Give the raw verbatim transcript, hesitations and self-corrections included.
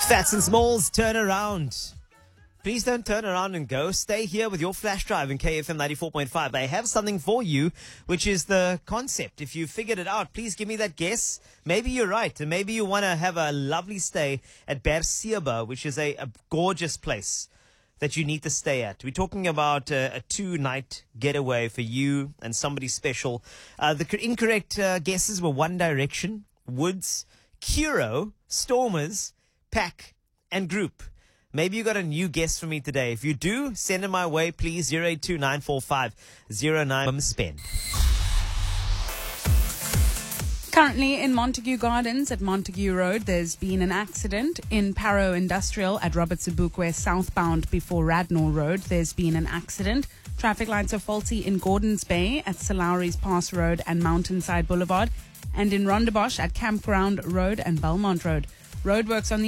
Fats and Smalls, turn around. Please don't turn around and go. Stay here with your flash drive in K F M ninety-four point five. I have something for you, which is the concept. If you figured it out, please give me that guess. Maybe you're right. And maybe you want to have a lovely stay at Bersiaba, which is a, a gorgeous place that you need to stay at. We're talking about a, a two-night getaway for you and somebody special. Uh, the c- incorrect uh, guesses were One Direction, Woods, Curo, Stormers, Pack, and Group. Maybe you got a new guess for me today. If you do, send it my way, please. zero eight two nine four five zero nine spend. Currently in Montague Gardens at Montague Road, there's been an accident. In Paro Industrial at Robert Sobukwe southbound before Radnor Road, there's been an accident. Traffic lights are faulty in Gordons Bay at Salaries Pass Road and Mountainside Boulevard, and in Rondebosch at Campground Road and Belmont Road. Roadworks on the